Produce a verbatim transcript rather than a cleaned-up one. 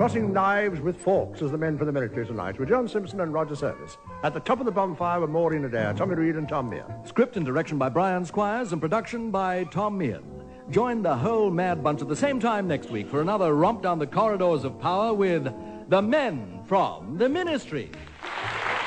crossing knives with forks as the men for the military tonight were John Simpson and Roger Service. At the top of the bonfire were Maureen Adair, Tommy Reed and Tom Meehan. Script and direction by Brian Squires and production by Tom Meehan. Join the whole Mad Bunch at the same time next week for another romp down the corridors of power with the men from the Ministry.